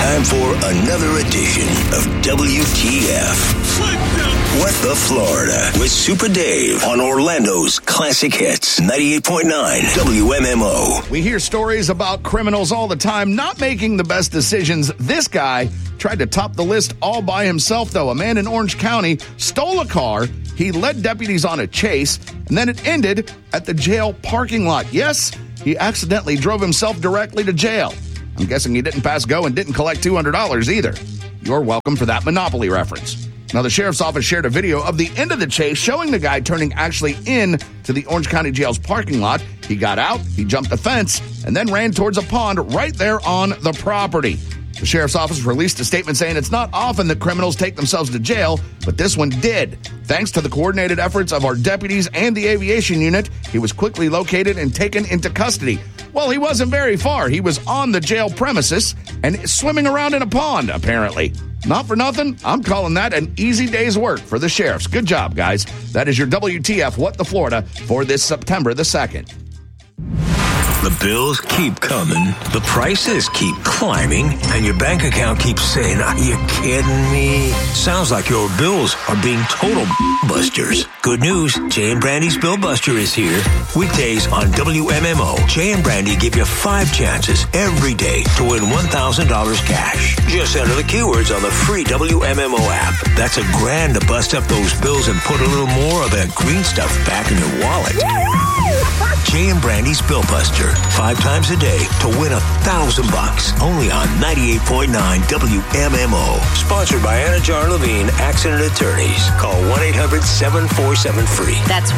Time for another edition of WTF. What the Florida with Super Dave on Orlando's Classic Hits 98.9 WMMO. We hear stories about criminals all the time not making the best decisions. This guy tried to top the list all by himself, though. A man in Orange County stole a car. He led deputies on a chase, and then it ended at the jail parking lot. Yes, he accidentally drove himself directly to jail. I'm guessing he didn't pass go and didn't collect $200 either. You're welcome for that Monopoly reference. Now, the sheriff's office shared a video of the end of the chase showing the guy turning actually in to the Orange County Jail's parking lot. He got out, he jumped the fence, and then ran towards a pond right there on the property. The sheriff's office released a statement saying it's not often that criminals take themselves to jail, but this one did. Thanks to the coordinated efforts of our deputies and the aviation unit, he was quickly located and taken into custody. Well, he wasn't very far. He was on the jail premises and swimming around in a pond, apparently. Not for nothing, I'm calling that an easy day's work for the sheriffs. Good job, guys. That is your WTF What the Florida for this September the 2nd. The bills keep coming, the prices keep climbing, and your bank account keeps saying, "Are you kidding me?" Sounds like your bills are being total busters. Good news, Jay and Brandy's Bill Buster is here. Weekdays on WMMO, Jay and Brandy give you 5 chances every day to win $1,000 cash. Just enter the keywords on the free WMMO app. That's $1,000 to bust up those bills and put a little more of that green stuff back in your wallet. Jay and Brandy's Bill Buster, 5 times a day to win $1,000. Only on 98.9 WMMO. Sponsored by Anna Jar Levine Accident Attorneys. Call 1-800-747-FREE. That's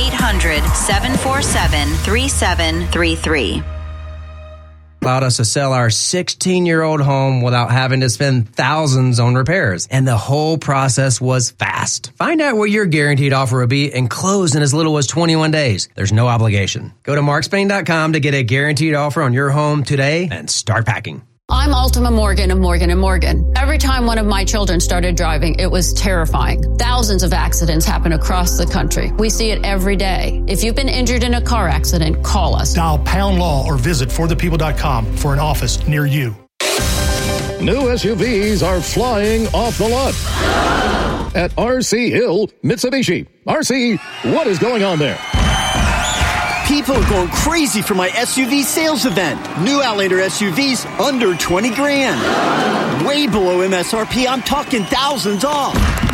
1-800-747-3733. Allowed us to sell our 16-year-old home without having to spend thousands on repairs. And the whole process was fast. Find out what your guaranteed offer will be and close in as little as 21 days. There's no obligation. Go to markspain.com to get a guaranteed offer on your home today and start packing. I'm Ultima Morgan of Morgan & Morgan. Every time one of my children started driving, it was terrifying. Thousands of accidents happen across the country. We see it every day. If you've been injured in a car accident, call us. Dial Pound Law or visit forthepeople.com for an office near you. New SUVs are flying off the lot at RC Hill Mitsubishi. RC, what is going on there? People are going crazy for my SUV sales event. New Outlander SUVs under 20 grand. Way below MSRP. I'm talking thousands off.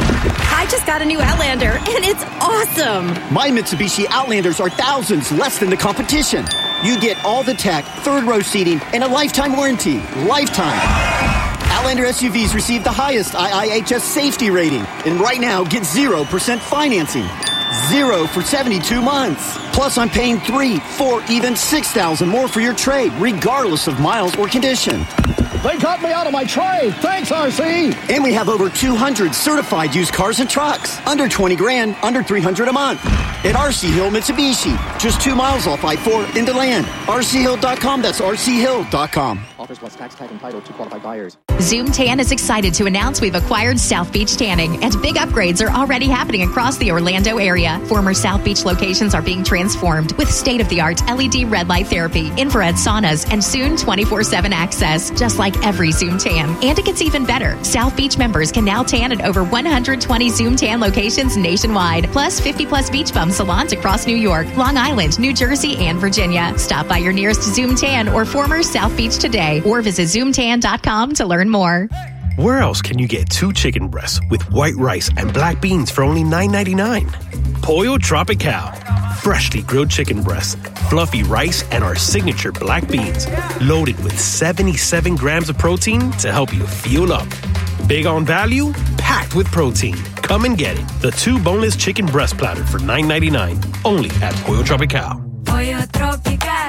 I just got a new Outlander, and it's awesome. My Mitsubishi Outlanders are thousands less than the competition. You get all the tech, 3rd-row seating, and a lifetime warranty. Lifetime. Outlander SUVs receive the highest IIHS safety rating. And right now, get 0% financing. 0 for 72 months. Plus, I'm paying $3,000, $4,000, even $6,000 more for your trade, regardless of miles or condition. They got me out of my trade. Thanks, RC. And we have over 200 certified used cars and trucks. Under 20 grand, under $300 a month. At RC Hill Mitsubishi. Just 2 miles off I-4 into land. RCHill.com. That's RCHill.com. Offers plus tax type and title to qualified buyers. Zoom Tan is excited to announce we've acquired South Beach Tanning, and big upgrades are already happening across the Orlando area. Former South Beach locations are being transformed with state-of-the-art LED red light therapy, infrared saunas, and soon 24/7 access, just like every Zoom Tan. And it gets even better. South Beach members can now tan at over 120 Zoom Tan locations nationwide, plus 50-plus beach bum salons across New York, Long Island, New Jersey, and Virginia. Stop by your nearest Zoom Tan or former South Beach today, or visit zoomtan.com to learn more. Where else can you get 2 chicken breasts with white rice and black beans for only $9.99? Pollo Tropical. Freshly grilled chicken breasts, fluffy rice, and our signature black beans, loaded with 77 grams of protein to help you fuel up. Big on value, packed with protein. Come and get it. The 2 boneless chicken breast platter for $9.99. Only at Pollo Tropical. Pollo Tropical.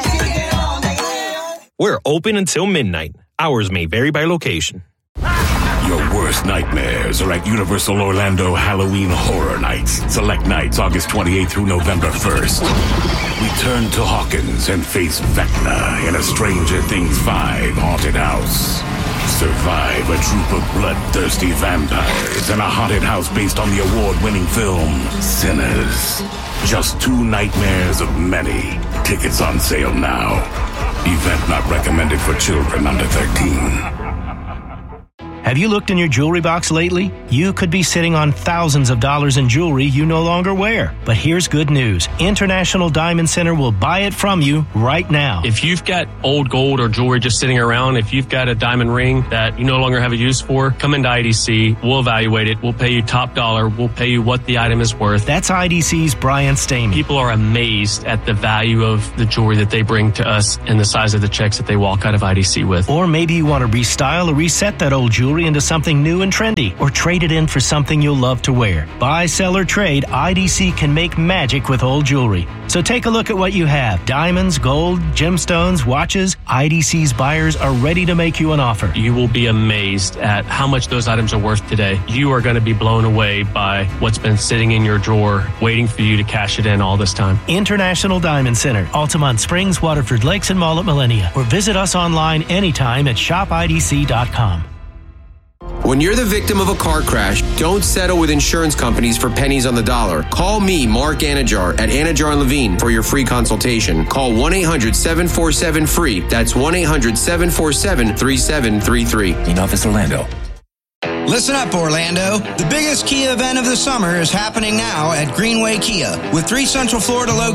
We're open until midnight. Hours may vary by location. Your worst nightmares are at Universal Orlando Halloween Horror Nights. Select nights August 28th through November 1st. Return to Hawkins and face Vecna in a Stranger Things 5 haunted house. Survive a troop of bloodthirsty vampires in a haunted house based on the award-winning film Sinners. Just 2 nightmares of many. Tickets on sale now. Event not recommended for children under 13. Have you looked in your jewelry box lately? You could be sitting on thousands of dollars in jewelry you no longer wear. But here's good news. International Diamond Center will buy it from you right now. If you've got old gold or jewelry just sitting around, if you've got a diamond ring that you no longer have a use for, come into IDC. We'll evaluate it. We'll pay you top dollar. We'll pay you what the item is worth. That's IDC's Brian Stamey. People are amazed at the value of the jewelry that they bring to us and the size of the checks that they walk out of IDC with. Or maybe you want to restyle or reset that old jewelry into something new and trendy, or trade it in for something you'll love to wear. Buy, sell, or trade, IDC can make magic with old jewelry. So take a look at what you have. Diamonds, gold, gemstones, watches. IDC's buyers are ready to make you an offer. You will be amazed at how much those items are worth today. You are going to be blown away by what's been sitting in your drawer, waiting for you to cash it in all this time. International Diamond Center, Altamont Springs, Waterford Lakes, and Mall at Millennia. Or visit us online anytime at shopidc.com. When you're the victim of a car crash, don't settle with insurance companies for pennies on the dollar. Call me, Mark Anajar, at Anajar & Levine for your free consultation. Call 1-800-747-FREE. That's 1-800-747-3733. In Office Orlando. Listen up, Orlando. The biggest Kia event of the summer is happening now at Greenway Kia. With 3 Central Florida locations